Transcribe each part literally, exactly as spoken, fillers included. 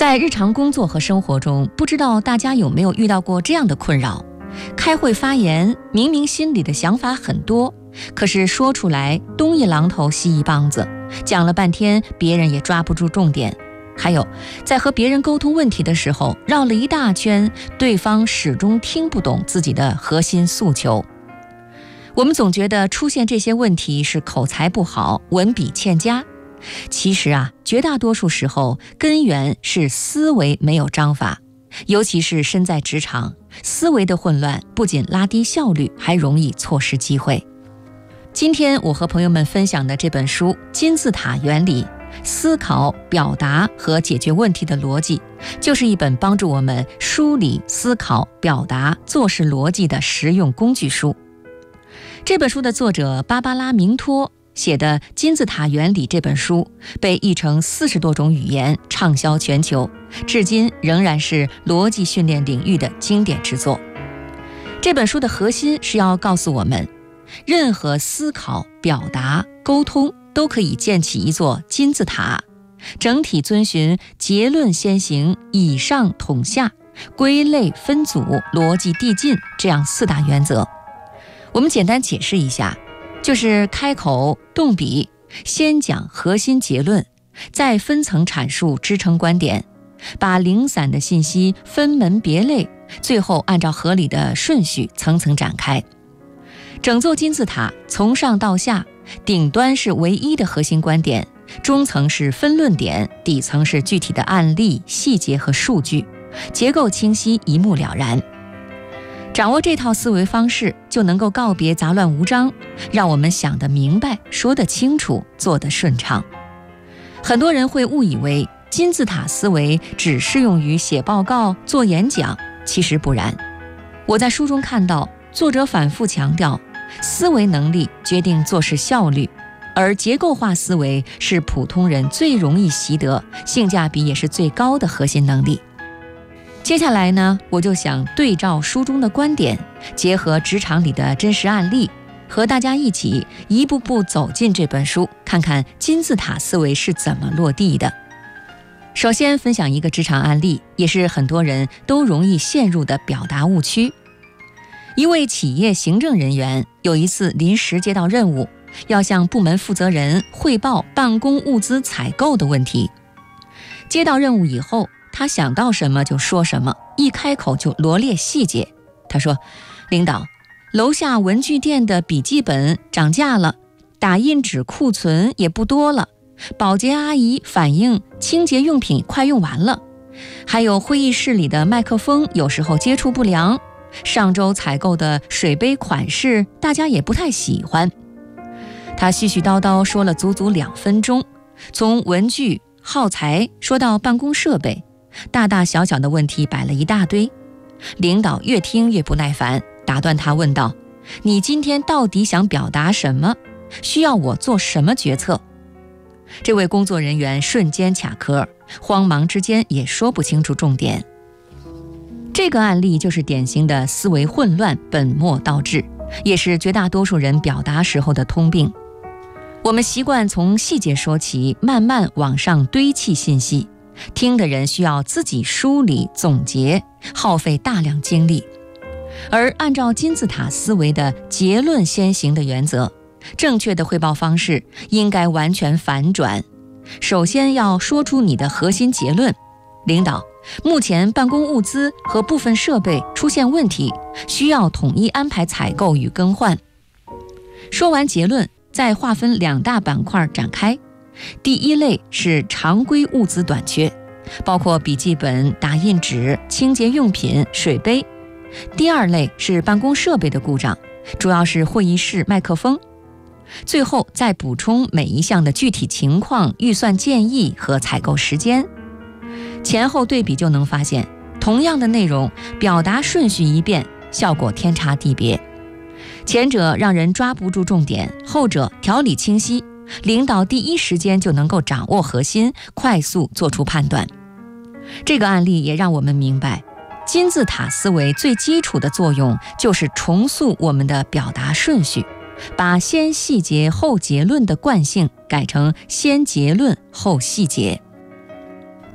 在日常工作和生活中，不知道大家有没有遇到过这样的困扰：开会发言，明明心里的想法很多，可是说出来东一榔头西一棒子，讲了半天别人也抓不住重点。还有，在和别人沟通问题的时候，绕了一大圈，对方始终听不懂自己的核心诉求。我们总觉得出现这些问题是口才不好，文笔欠佳。其实啊，绝大多数时候根源是思维没有章法，尤其是身在职场，思维的混乱不仅拉低效率，还容易错失机会。今天我和朋友们分享的这本书《金字塔原理：思考、表达和解决问题的逻辑》，就是一本帮助我们梳理思考、表达、做事逻辑的实用工具书。这本书的作者芭芭拉·明托写的《金字塔原理》这本书被译成四十多种语言，畅销全球，至今仍然是逻辑训练领域的经典之作。这本书的核心是要告诉我们，任何思考、表达、沟通都可以建起一座金字塔，整体遵循结论先行、以上统下、归类分组、逻辑递进这样四大原则。我们简单解释一下，就是开口动笔，先讲核心结论，再分层阐述支撑观点，把零散的信息分门别类，最后按照合理的顺序层层展开。整座金字塔从上到下，顶端是唯一的核心观点，中层是分论点，底层是具体的案例、细节和数据，结构清晰，一目了然。掌握这套思维方式，就能够告别杂乱无章，让我们想得明白，说得清楚，做得顺畅。很多人会误以为金字塔思维只适用于写报告、做演讲，其实不然。我在书中看到，作者反复强调，思维能力决定做事效率，而结构化思维是普通人最容易习得，性价比也是最高的核心能力。接下来呢，我就想对照书中的观点，结合职场里的真实案例，和大家一起一步步走进这本书，看看金字塔思维是怎么落地的。首先分享一个职场案例，也是很多人都容易陷入的表达误区。一位企业行政人员有一次临时接到任务，要向部门负责人汇报办公物资采购的问题。接到任务以后，他想到什么就说什么，一开口就罗列细节。他说：领导，楼下文具店的笔记本涨价了，打印纸库存也不多了，保洁阿姨反映清洁用品快用完了，还有会议室里的麦克风有时候接触不良，上周采购的水杯款式大家也不太喜欢。他絮絮叨叨说了足足两分钟，从文具、耗材说到办公设备，大大小小的问题摆了一大堆。领导越听越不耐烦，打断他问道：你今天到底想表达什么？需要我做什么决策？这位工作人员瞬间卡壳，慌忙之间也说不清楚重点。这个案例就是典型的思维混乱、本末倒置，也是绝大多数人表达时候的通病。我们习惯从细节说起，慢慢往上堆砌信息，听的人需要自己梳理总结，耗费大量精力。而按照金字塔思维的结论先行的原则，正确的汇报方式应该完全反转。首先要说出你的核心结论：领导，目前办公物资和部分设备出现问题，需要统一安排采购与更换。说完结论，再划分两大板块展开。第一类是常规物资短缺，包括笔记本、打印纸、清洁用品、水杯。第二类是办公设备的故障，主要是会议室麦克风。最后再补充每一项的具体情况、预算建议和采购时间。前后对比就能发现，同样的内容，表达顺序一变，效果天差地别。前者让人抓不住重点，后者条理清晰，领导第一时间就能够掌握核心，快速做出判断。这个案例也让我们明白，金字塔思维最基础的作用就是重塑我们的表达顺序，把先细节后结论的惯性改成先结论后细节。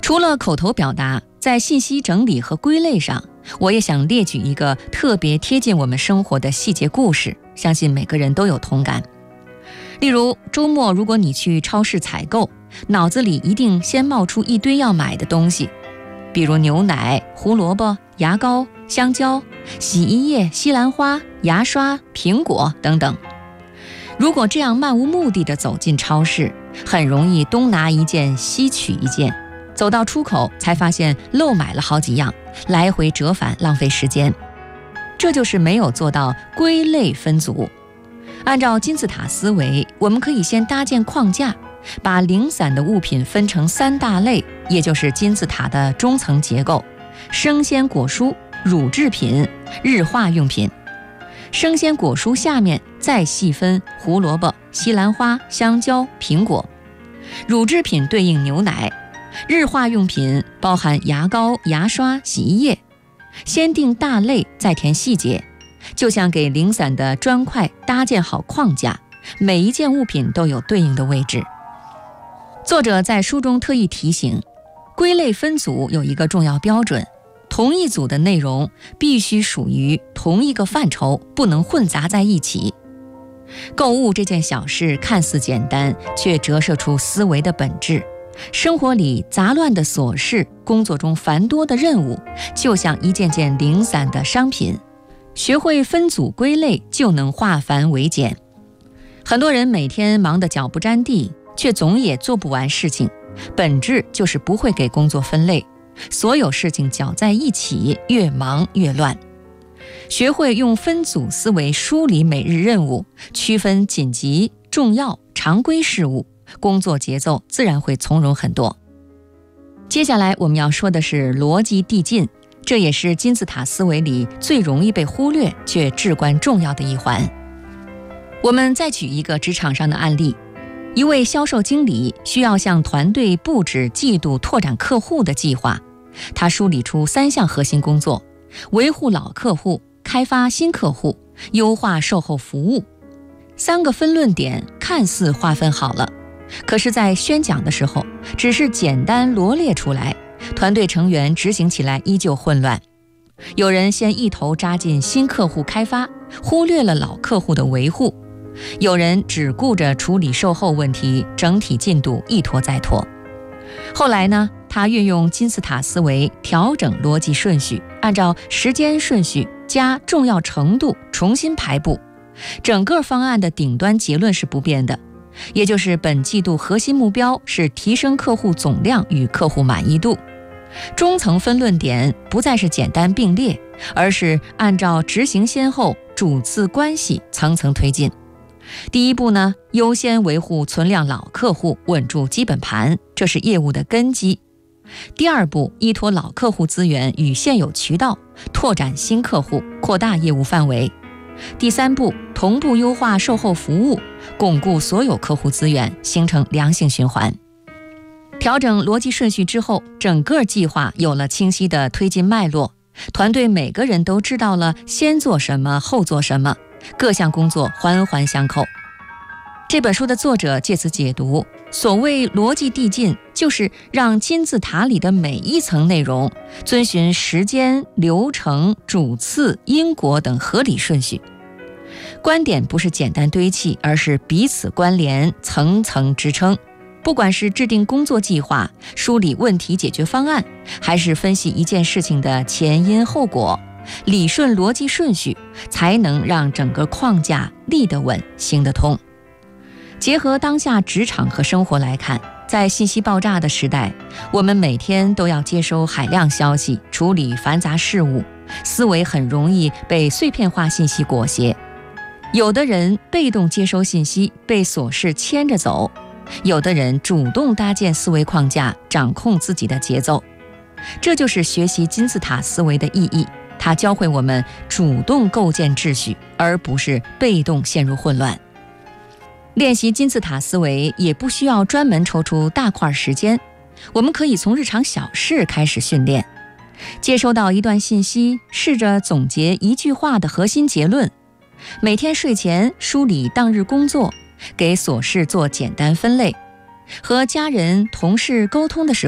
除了口头表达，在信息整理和归类上，我也想列举一个特别贴近我们生活的细节故事，相信每个人都有同感。例如，周末如果你去超市采购，脑子里一定先冒出一堆要买的东西，比如牛奶、胡萝卜、牙膏、香蕉、洗衣液、西兰花、牙刷、苹果等等。如果这样漫无目的地走进超市，很容易东拿一件西取一件，走到出口才发现漏买了好几样，来回折返浪费时间。这就是没有做到归类分组。按照金字塔思维，我们可以先搭建框架，把零散的物品分成三大类，也就是金字塔的中层结构：生鲜果蔬、乳制品、日化用品。生鲜果蔬下面再细分胡萝卜、西兰花、香蕉、苹果。乳制品对应牛奶，日化用品包含牙膏、牙刷、洗衣液。先定大类，再填细节，就像给零散的砖块搭建好框架，每一件物品都有对应的位置。作者在书中特意提醒，归类分组有一个重要标准，同一组的内容必须属于同一个范畴，不能混杂在一起。购物这件小事看似简单，却折射出思维的本质。生活里杂乱的琐事，工作中繁多的任务，就像一件件零散的商品，学会分组归类，就能化繁为简。很多人每天忙得脚不沾地，却总也做不完事情，本质就是不会给工作分类，所有事情搅在一起，越忙越乱。学会用分组思维梳理每日任务，区分紧急、重要、常规事务，工作节奏自然会从容很多。接下来我们要说的是逻辑递进，这也是金字塔思维里最容易被忽略却至关重要的一环。我们再举一个职场上的案例，一位销售经理需要向团队布置季度拓展客户的计划，他梳理出三项核心工作：维护老客户、开发新客户、优化售后服务。三个分论点看似划分好了，可是在宣讲的时候只是简单罗列出来，团队成员执行起来依旧混乱。有人先一头扎进新客户开发，忽略了老客户的维护；有人只顾着处理售后问题，整体进度一拖再拖。后来呢，他运用金字塔思维调整逻辑顺序，按照时间顺序加重要程度重新排布，整个方案的顶端结论是不变的，也就是本季度核心目标是提升客户总量与客户满意度。中层分论点不再是简单并列，而是按照执行先后、主次关系层层推进。第一步呢，优先维护存量老客户，稳住基本盘，这是业务的根基。第二步，依托老客户资源与现有渠道，拓展新客户，扩大业务范围。第三步，同步优化售后服务，巩固所有客户资源，形成良性循环。调整逻辑顺序之后，整个计划有了清晰的推进脉络，团队每个人都知道了先做什么，后做什么，各项工作环环相扣。这本书的作者借此解读，所谓逻辑递进，就是让金字塔里的每一层内容遵循时间、流程、主次、因果等合理顺序。观点不是简单堆砌，而是彼此关联，层层支撑。不管是制定工作计划、梳理问题解决方案，还是分析一件事情的前因后果，理顺逻辑顺序，才能让整个框架立得稳、行得通。结合当下职场和生活来看，在信息爆炸的时代，我们每天都要接收海量消息，处理繁杂事务，思维很容易被碎片化信息裹挟。有的人被动接收信息，被琐事牵着走；有的人主动搭建思维框架，掌控自己的节奏。这就是学习金字塔思维的意义，它教会我们主动构建秩序，而不是被动陷入混乱。练习金字塔思维也不需要专门抽出大块时间，我们可以从日常小事开始训练。接收到一段信息，试着总结一句话的核心结论。每天睡前梳理当日工作，给琐事做简单分类。和家人、同事沟通的时候，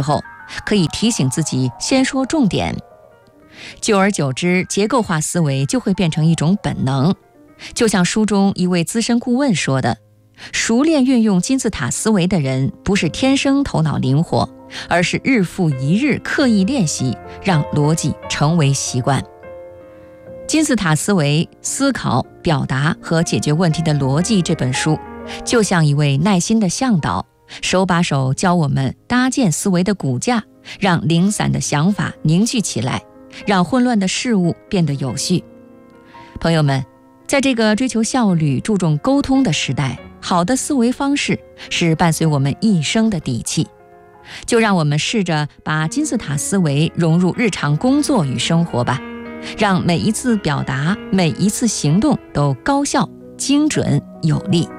可以提醒自己先说重点。久而久之，结构化思维就会变成一种本能。就像书中一位资深顾问说的，熟练运用金字塔思维的人，不是天生头脑灵活，而是日复一日刻意练习，让逻辑成为习惯。金字塔思维思考、表达和解决问题的逻辑这本书，就像一位耐心的向导，手把手教我们搭建思维的骨架，让零散的想法凝聚起来，让混乱的事物变得有序。朋友们，在这个追求效率、注重沟通的时代，好的思维方式是伴随我们一生的底气。就让我们试着把金字塔思维融入日常工作与生活吧，让每一次表达、每一次行动都高效、精准、有力。